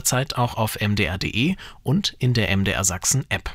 jederzeit auch auf mdr.de und in der MDR Sachsen App.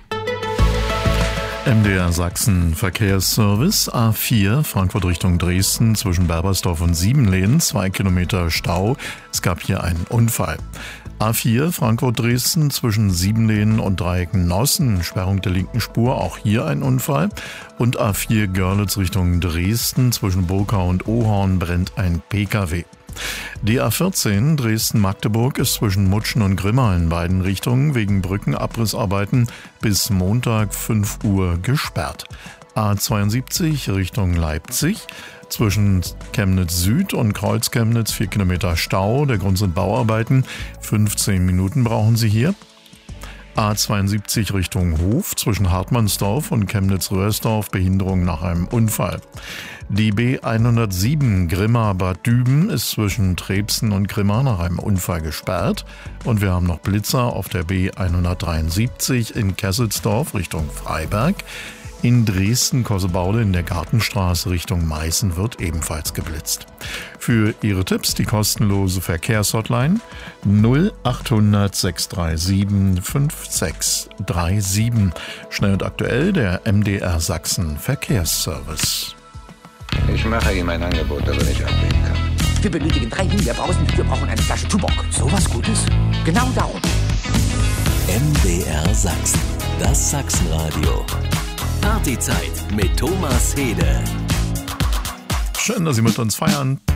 MDR Sachsen Verkehrsservice A4 Frankfurt Richtung Dresden zwischen Berbersdorf und Siebenlehn, 2 Kilometer Stau. Es gab hier einen Unfall. A4 Frankfurt-Dresden zwischen Siebenlehn und Dreiecken-Nossen, Sperrung der linken Spur, auch hier ein Unfall. Und A4 Görlitz Richtung Dresden zwischen Burkau und Ohorn brennt ein Pkw. Die A14 Dresden-Magdeburg ist zwischen Mutschen und Grimma in beiden Richtungen wegen Brückenabrissarbeiten bis Montag 5 Uhr gesperrt. A72 Richtung Leipzig zwischen Chemnitz Süd und Kreuz Chemnitz 4 Kilometer Stau. Der Grund sind Bauarbeiten. 15 Minuten brauchen Sie hier. A72 Richtung Hof zwischen Hartmannsdorf und Chemnitz-Röhrsdorf, Behinderung nach einem Unfall. Die B107 Grimma-Bad Düben ist zwischen Trebsen und Grimma nach einem Unfall gesperrt. Und wir haben noch Blitzer auf der B173 in Kesselsdorf Richtung Freiberg. In Dresden-Kossebaude in der Gartenstraße Richtung Meißen wird ebenfalls geblitzt. Für Ihre Tipps die kostenlose Verkehrshotline 0800 637 5637. Schnell und aktuell der MDR Sachsen Verkehrsservice. Ich mache ihm ein Angebot, das er nicht ablehnen kann. Wir benötigen 3 Himbeerbrausen, wir brauchen eine Flasche Tuborg. So was Gutes? Genau darum. MDR Sachsen, das Sachsenradio. Partyzeit mit Thomas Hede. Schön, dass Sie mit uns feiern.